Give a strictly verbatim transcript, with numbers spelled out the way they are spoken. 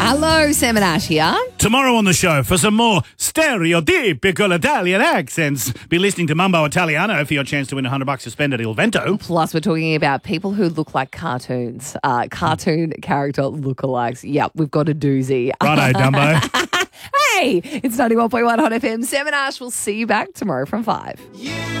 Hello, Sam and Ash here. Tomorrow on the show, for some more stereotypical Italian accents, be listening to Mumbo Italiano for your chance to win one hundred bucks to spend at Il Vento. Plus, we're talking about people who look like cartoons, uh, cartoon character lookalikes. Yep, we've got a doozy. Righto, Dumbo. Hey, it's ninety-one point one Hot F M. Sam and Ash will see you back tomorrow from five. You